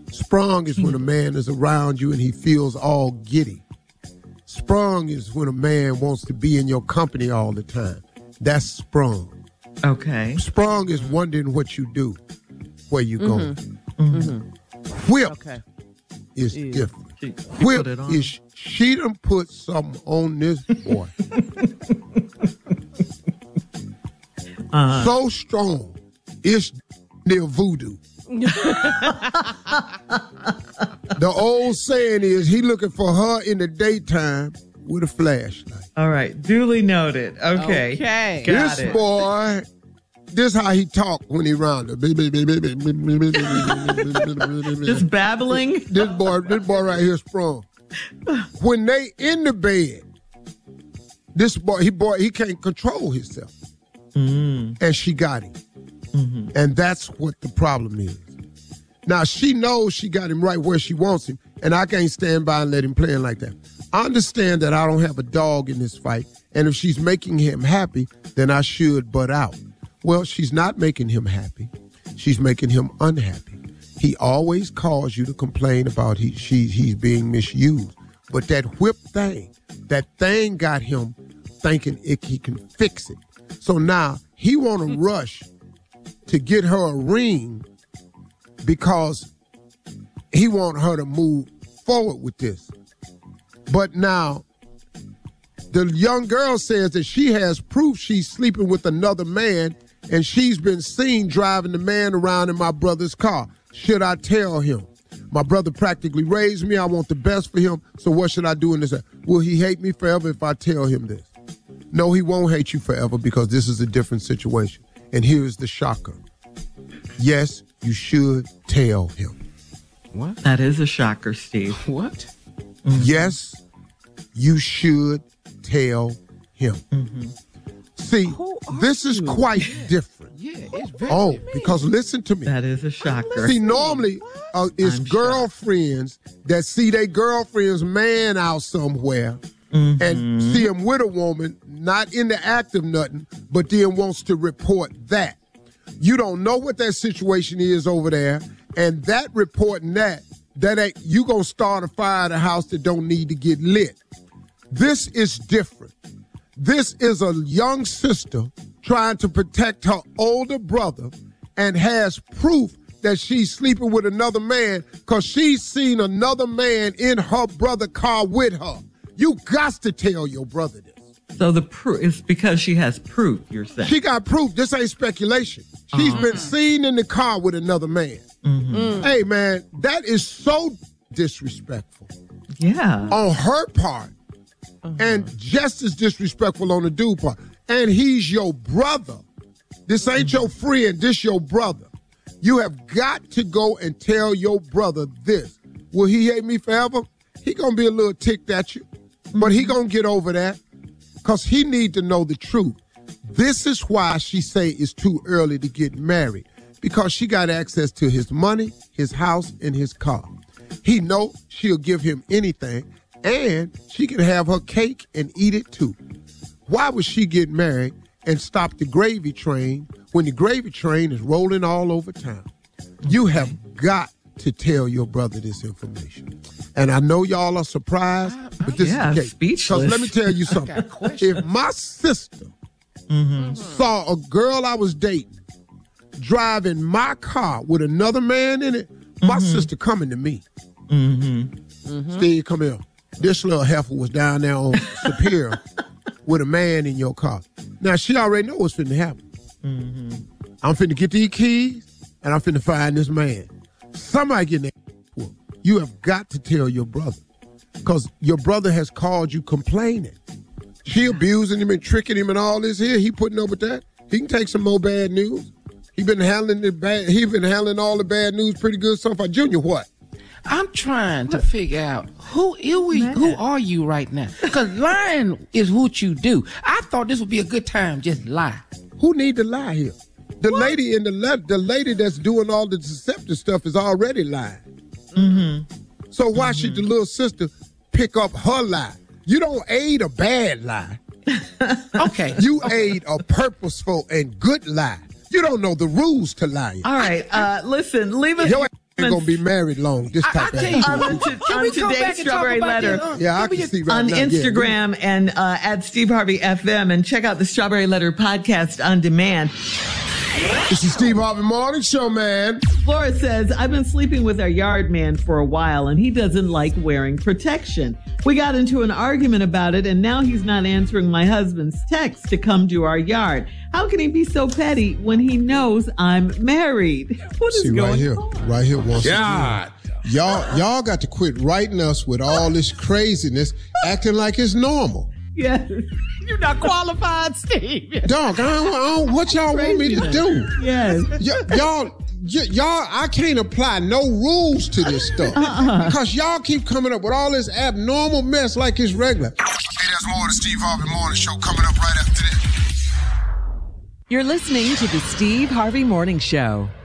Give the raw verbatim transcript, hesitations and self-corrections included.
Sprung is when a man is around you and he feels all giddy. Sprung is when a man wants to be in your company all the time. That's sprung. Okay. Sprung is wondering what you do, where you Mm-hmm. going. Mm-hmm. Whipped Okay. is Yeah. different. She, she Whipped put it on. is she done put something on this boy. uh, So strong, it's near voodoo. The old saying is he looking for her in the daytime with a flashlight. all right. Duly noted. Okay. Okay. Got this it. boy, this how he talk when he round her. Just babbling. This boy, this boy right here sprung. When they in the bed, this boy, he boy, he can't control himself. Mm. And she got him. Mm-hmm. And that's what the problem is. Now, she knows she got him right where she wants him, and I can't stand by and let him play like that. I understand that I don't have a dog in this fight, and if she's making him happy, then I should butt out. Well, she's not making him happy. She's making him unhappy. He always calls you to complain about he, she, he's being misused. But that whip thing, that thing got him thinking it, he can fix it. So now he want to rush to get her a ring because he want her to move forward with this. But now the young girl says that she has proof she's sleeping with another man and she's been seen driving the man around in my brother's car. Should I tell him? My brother practically raised me. I want the best for him. So what should I do in this? Will he hate me forever if I tell him this? No, he won't hate you forever because this is a different situation. And here's the shocker. Yes, you should tell him. What? That is a shocker, Steve. What? Mm-hmm. Yes, you should tell him. Mm-hmm. See, this is quite different. Yeah, it's very Oh, because listen to me. That is a shocker. See, normally uh, it's I'm girlfriends that see their girlfriend's man out somewhere Mm-hmm. and see him with a woman, not in the act of nothing, but then wants to report that. You don't know what that situation is over there, and that reporting that, that ain't, you gonna start a fire at a house that don't need to get lit. This is different. This is a young sister trying to protect her older brother and has proof that she's sleeping with another man because she's seen another man in her brother's car with her. You got to tell your brother this. So the proof is because she has proof, you're saying. She got proof. This ain't speculation. She's Uh-huh. been seen in the car with another man. Mm-hmm. Hey, man, that is so disrespectful Yeah. on her part and just as disrespectful on the dude part. And he's your brother. This ain't your friend. This your brother. You have got to go and tell your brother this. Will he hate me forever? He gonna be a little ticked at you. But he gonna get over that because he need to know the truth. This is why she say it's too early to get married, because she got access to his money, his house, and his car. He know she'll give him anything, and she can have her cake and eat it too. Why would she get married and stop the gravy train when the gravy train is rolling all over town? You have got to tell your brother this information. And I know y'all are surprised, but this Yeah, is the case. speechless. Because let me tell you something. If my sister Mm-hmm. saw a girl I was dating driving my car with another man in it, my Mm-hmm. sister coming to me. Mm-hmm. Steve, come here. This little heifer was down there on Superior with a man in your car. Now, she already know what's finna happen. Mm-hmm. I'm finna get these keys, and I'm finna find this man. Somebody getting that whoop. You have got to tell your brother, because your brother has called you complaining. She abusing him and tricking him and all this here. He putting up with that. He can take some more bad news. He been handling the bad. He been handling all the bad news pretty good so far. Junior, what? I'm trying to figure out who are we, who are you right now? Because lying is what you do. I thought this would be a good time, just lie. Who need to lie here? The what? lady in the le- the lady that's doing all the deceptive stuff is already lying. Mm-hmm. So why mm-hmm. should the little sister pick up her lie? You don't aid a bad lie. Okay. You aid a purposeful and good lie. You don't know the rules to lying. All right. Uh, listen, leave us. Your ain't gonna be married long. This I, I type tell of you, On, can to, we on come today's back and talk Strawberry about Letter. that? Uh, Yeah, I we can just- see right On now. Yeah. Instagram and uh, at Steve Harvey F M, and check out the Strawberry Letter podcast on demand. This is Steve Harvey Morning Show, man. Flora says, I've been sleeping with our yard man for a while and he doesn't like wearing protection. We got into an argument about it and now he's not answering my husband's text to come to our yard. How can he be so petty when he knows I'm married? What is See going right here, on? right here once God. again. Y'all, y'all got to quit writing us with all this craziness, acting like it's normal. Yes. You're not qualified, Steve. Dog, I don't, I don't, what y'all want me to do? Yes. Y- y'all, y- y'all, I can't apply no rules to this stuff Uh-uh. because y'all keep coming up with all this abnormal mess like it's regular. Hey, there's more of the Steve Harvey Morning Show coming up right after this. You're listening to the Steve Harvey Morning Show.